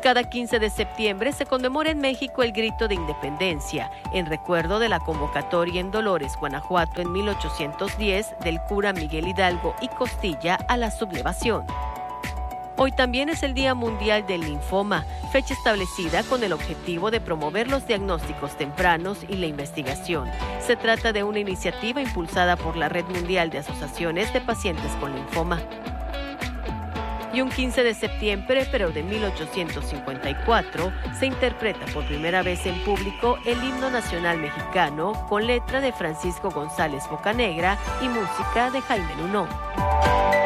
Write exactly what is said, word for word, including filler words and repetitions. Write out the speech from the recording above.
Cada quince de septiembre se conmemora en México el Grito de Independencia, en recuerdo de la convocatoria en Dolores, Guanajuato, en mil ochocientos diez, del cura Miguel Hidalgo y Costilla a la sublevación. Hoy también es el Día Mundial del Linfoma, fecha establecida con el objetivo de promover los diagnósticos tempranos y la investigación. Se trata de una iniciativa impulsada por la Red Mundial de Asociaciones de Pacientes con Linfoma. Y un quince de septiembre, pero de mil ochocientos cincuenta y cuatro, se interpreta por primera vez en público el himno nacional mexicano con letra de Francisco González Bocanegra y música de Jaime Nuno.